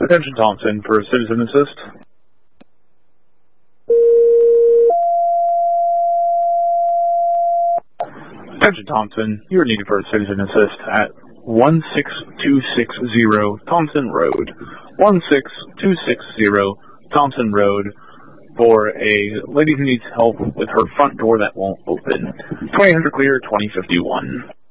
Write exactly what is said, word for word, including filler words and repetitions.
Attention Thompson for Citizen Assist. Attention Thompson, you are needed for Citizen Assist at one six two six zero Thompson Road. one six two six zero Thompson Road for a lady who needs help with her front door that won't open. twenty hundred clear, twenty fifty-one.